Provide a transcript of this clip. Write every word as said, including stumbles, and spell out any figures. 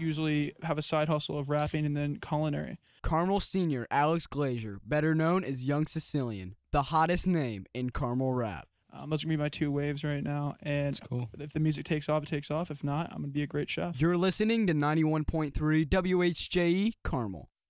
usually have a side hustle of rapping and then culinary. Carmel senior Alex Glazier, better known as Young Sicilian, the hottest name in Carmel rap. Um, those are going to be my two waves right now. And That's cool. if the music takes off, it takes off. If not, I'm going to be a great chef. You're listening to ninety-one point three W H J E Carmel.